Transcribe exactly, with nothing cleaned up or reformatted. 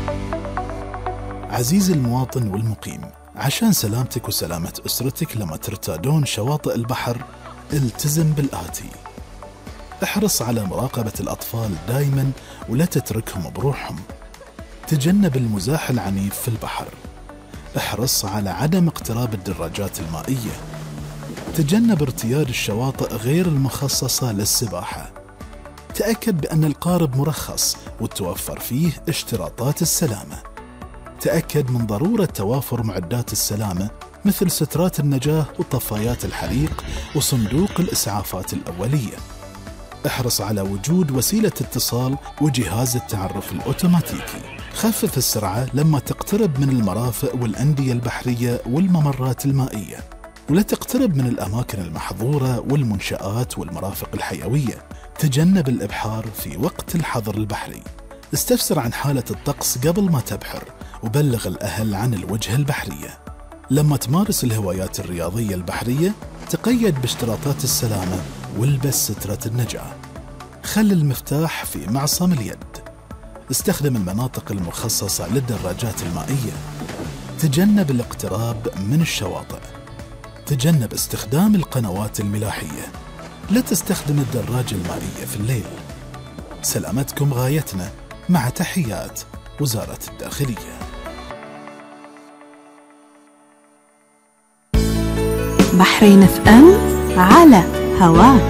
عزيزي المواطن والمقيم، عشان سلامتك وسلامة أسرتك لما ترتادون شواطئ البحر، التزم بالآتي: احرص على مراقبة الأطفال دايما ولا تتركهم بروحهم. تجنب المزاح العنيف في البحر. احرص على عدم اقتراب الدراجات المائية. تجنب ارتياد الشواطئ غير المخصصة للسباحة. تأكد بأن القارب مرخص وتوفر فيه اشتراطات السلامة. تأكد من ضرورة توافر معدات السلامة مثل سترات النجاة وطفايات الحريق وصندوق الإسعافات الأولية. احرص على وجود وسيلة اتصال وجهاز التعرف الأوتوماتيكي. خفف السرعة لما تقترب من المرافق والأندية البحرية والممرات المائية، ولا تقترب من الأماكن المحظورة والمنشآت والمرافق الحيوية. تجنب الإبحار في وقت الحظر البحري. استفسر عن حالة الطقس قبل ما تبحر، وبلغ الأهل عن الوجهة البحرية. لما تمارس الهوايات الرياضية البحرية، تقيد باشتراطات السلامة والبس سترة النجاة. خل المفتاح في معصم اليد. استخدم المناطق المخصصة للدراجات المائية. تجنب الاقتراب من الشواطئ. تجنب استخدام القنوات الملاحية. لا تستخدم الدراجة المائية في الليل. سلامتكم غايتنا، مع تحيات وزارة الداخلية. بحرين اف ام على هواك.